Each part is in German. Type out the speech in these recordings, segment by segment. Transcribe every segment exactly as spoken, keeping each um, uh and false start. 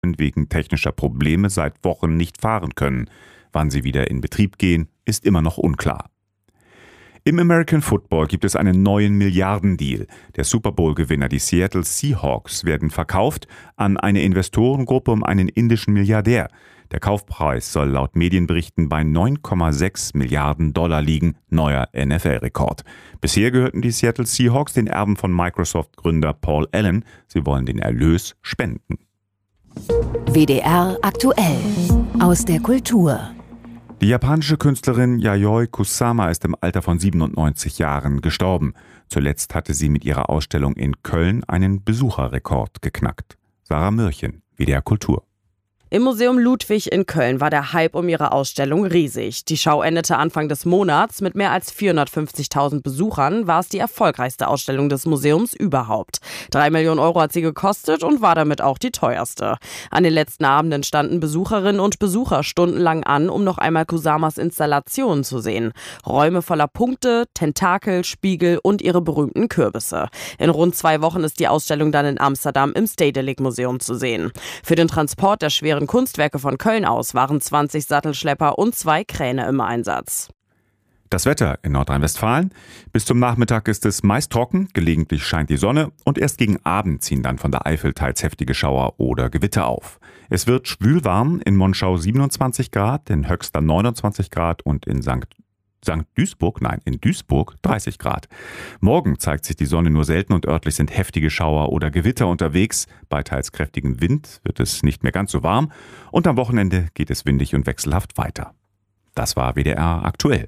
wegen technischer Probleme seit Wochen nicht fahren können. Wann sie wieder in Betrieb gehen, ist immer noch unklar. Im American Football gibt es einen neuen Milliardendeal. Der Super Bowl-Gewinner, die Seattle Seahawks, werden verkauft an eine Investorengruppe um einen indischen Milliardär. Der Kaufpreis soll laut Medienberichten bei neun Komma sechs Milliarden Dollar liegen, neuer N F L-Rekord. Bisher gehörten die Seattle Seahawks den Erben von Microsoft-Gründer Paul Allen. Sie wollen den Erlös spenden. W D R aktuell aus der Kultur. Die japanische Künstlerin Yayoi Kusama ist im Alter von siebenundneunzig Jahren gestorben. Zuletzt hatte sie mit ihrer Ausstellung in Köln einen Besucherrekord geknackt. Sarah Mürchen, W D R Kultur. Im Museum Ludwig in Köln war der Hype um ihre Ausstellung riesig. Die Schau endete Anfang des Monats. Mit mehr als vierhundertfünfzigtausend Besuchern war es die erfolgreichste Ausstellung des Museums überhaupt. Drei Millionen Euro hat sie gekostet und war damit auch die teuerste. An den letzten Abenden standen Besucherinnen und Besucher stundenlang an, um noch einmal Kusamas Installationen zu sehen. Räume voller Punkte, Tentakel, Spiegel und ihre berühmten Kürbisse. In rund zwei Wochen ist die Ausstellung dann in Amsterdam im Stedelijk Museum zu sehen. Für den Transport der schweren Kunstwerke von Köln aus waren zwanzig Sattelschlepper und zwei Kräne im Einsatz. Das Wetter in Nordrhein-Westfalen. Bis zum Nachmittag ist es meist trocken, gelegentlich scheint die Sonne und erst gegen Abend ziehen dann von der Eifel teils heftige Schauer oder Gewitter auf. Es wird schwülwarm, in Monschau siebenundzwanzig Grad, in Höxter neunundzwanzig Grad und in Sankt Sankt Duisburg, nein, in Duisburg dreißig Grad. Morgen zeigt sich die Sonne nur selten und örtlich sind heftige Schauer oder Gewitter unterwegs. Bei teils kräftigem Wind wird es nicht mehr ganz so warm und am Wochenende geht es windig und wechselhaft weiter. Das war W D R aktuell.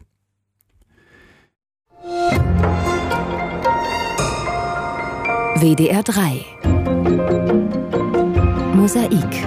W D R drei Mosaik.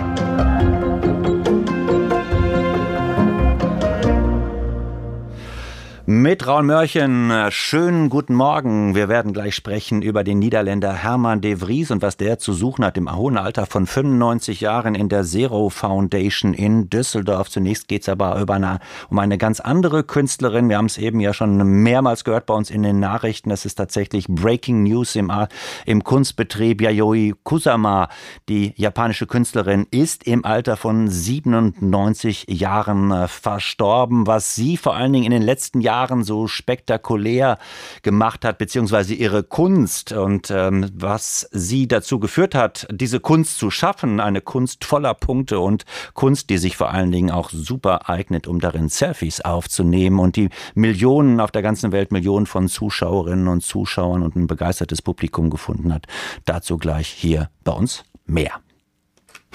Mit Raul Mörchen, schönen guten Morgen. Wir werden gleich sprechen über den Niederländer Herman de Vries und was der zu suchen hat im hohen Alter von fünfundneunzig Jahren in der Zero Foundation in Düsseldorf. Zunächst geht es aber über eine, um eine ganz andere Künstlerin. Wir haben es eben ja schon mehrmals gehört bei uns in den Nachrichten. Das ist tatsächlich Breaking News im, im Kunstbetrieb. Yayoi Kusama, die japanische Künstlerin, ist im Alter von siebenundneunzig Jahren verstorben. Was sie vor allen Dingen in den letzten Jahren so spektakulär gemacht hat, beziehungsweise ihre Kunst und ähm, was sie dazu geführt hat, diese Kunst zu schaffen, eine Kunst voller Punkte und Kunst, die sich vor allen Dingen auch super eignet, um darin Selfies aufzunehmen und die Millionen auf der ganzen Welt, Millionen von Zuschauerinnen und Zuschauern und ein begeistertes Publikum gefunden hat. Dazu gleich hier bei uns mehr.